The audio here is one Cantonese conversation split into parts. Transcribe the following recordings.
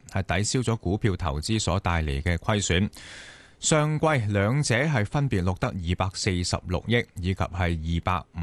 係抵消咗股票投資所帶嚟嘅虧損。上季兩者係分別錄得246億以及係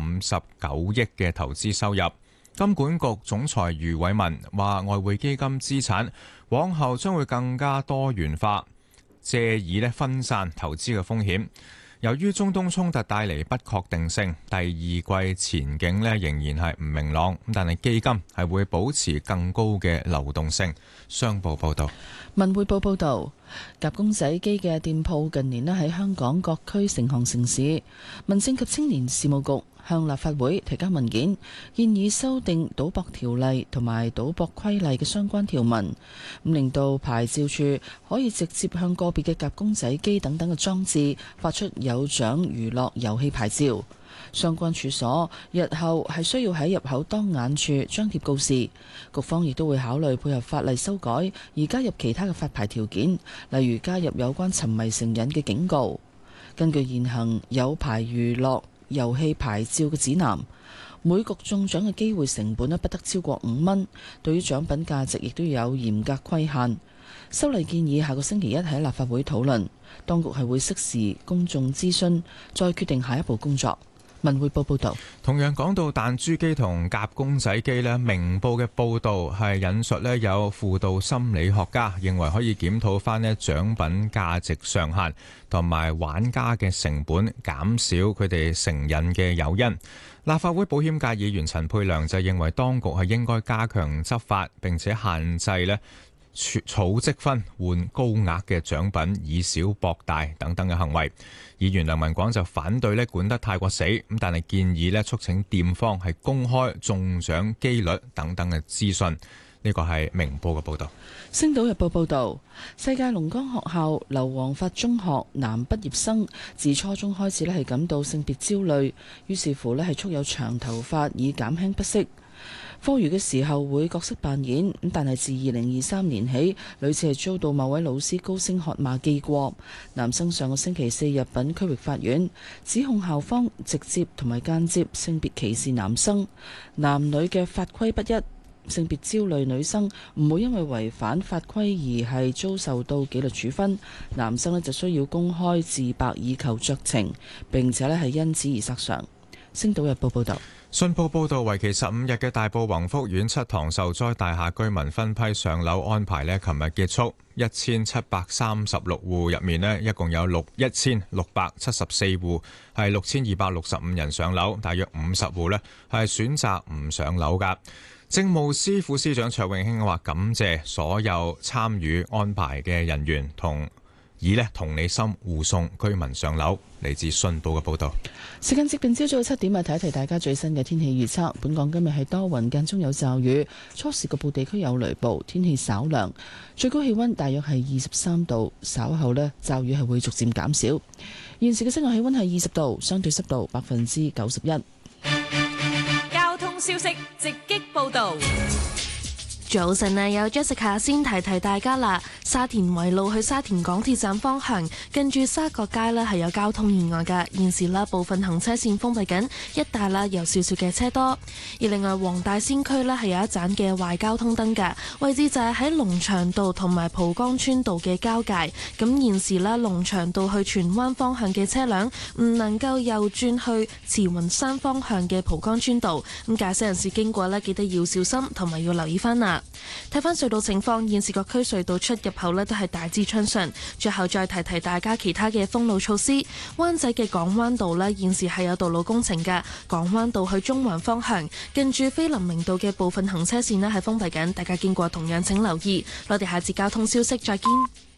259億嘅投資收入。金管局總裁余偉文話，外匯基金資產往後將會更加多元化，借以分散投資嘅風險。由於中東衝突帶嚟不確定性，第二季前景仍然係唔明朗，但係基金係會保持更高嘅流動性。商報報道。 文匯報報道，夾公仔機嘅店鋪近年喺香港各區成行成市。民政及青年事務局向立法會提交文件，建議修訂賭博條例同埋賭博規例嘅相關條文，咁令到牌照處可以直接向個別嘅夾公仔機等等嘅裝置發出有獎娛樂遊戲牌照。相關處所日後係需要喺入口當眼處張貼告示。局方亦都會考慮配合法例修改，而加入其他嘅發牌條件，例如加入有關沉迷成癮嘅警告。根據現行有牌娛樂遊戲牌照嘅指南，每局中獎嘅機會成本不得超過5蚊。對於獎品價值亦都有嚴格規限。修例建議下個星期一喺立法會討論，當局係會適時公眾諮詢，再決定下一步工作。文匯報報道， 同樣講到彈珠機同夾公仔機呢，明報嘅報道係引述有輔導心理學家認為可以檢討翻獎品價值上限同埋玩家嘅成本，減少佢哋成癮嘅誘因。立法會保險界議員陳沛良就認為當局係應該加強執法，並且限制儲積分換高額嘅獎品，以小博大等等嘅行為。議員梁文廣就反對管得太過死，但係建議促請店方係公開中獎機率等等嘅資訊。呢個係明報嘅報道。 星島日報報道，世界龍崗學校劉皇發中學男畢業生自初中開始係感到性別焦慮，於是乎係束有長頭髮以減輕不適。課餘嘅時候會角色扮演，但係自2023年起，屢次係遭到某位老師高聲喝罵記過。男生上個星期四入稟區域法院，指控校方直接同埋間接性別歧視男生，男女嘅法規不一。性別焦慮女生唔會因為違反法規而係遭受到紀律處分，男生就需要公開自白以求酌情，並且係因此而索償。星島日報報道。 信報報導，為期15日嘅大埔宏福苑7幢受災大廈居民分批上樓安排琴日結束。1736戶入面一共有1674戶，係6265人上樓，大約50戶係選擇唔上樓㗎。政務司副司長卓永興話感謝所有參與安排嘅人員，以同理心護送居民上樓。嚟自信報嘅報道。 時間接近朝早7點，提一提大家最新嘅天氣預測。本港今日係多雲間中有驟雨，初時局部地區有雷暴，天氣稍涼，最高氣溫大約係23度。稍後驟雨係會逐漸減少。現時嘅室外氣溫係20度，相對濕度91%。 交通消息直擊報道。 早晨啊，有 Jessica 先提大家啦。沙田圍路去沙田港鐵站方向，近住沙角街係有交通意外嘅，現時部分行車線封閉緊，一帶有少少嘅車多。而另外黃大仙區係有一盞嘅壞交通燈嘅，位置就係喺龍翔道同埋蒲崗村道嘅交界。咁現時龍翔道去荃灣方向嘅車輛唔能夠右轉去慈雲山方向嘅蒲崗村道。咁駕駛人士經過記得要小心，同埋要留意翻啦。睇翻隧道情況，現時各區隧道出入口都係大致暢順。最後再提大家其他嘅封路措施。灣仔嘅港灣道現時係有道路工程嘅，港灣道去中環方向近住菲林明道嘅部分行車線係封閉緊，大家經過同樣請留意。我哋下節交通消息再見。